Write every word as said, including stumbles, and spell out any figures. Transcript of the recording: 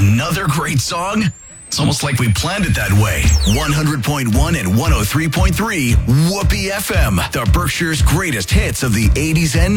Another great song? It's almost like we planned it that way. one hundred point one and one oh three point three Whoopee F M, the Berkshire's greatest hits of the eighties and